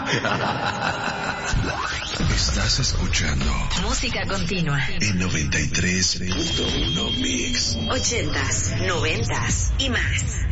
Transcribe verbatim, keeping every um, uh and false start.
Estás escuchando Música Continua en noventa y tres punto uno Mix. Ochentas, noventas y más.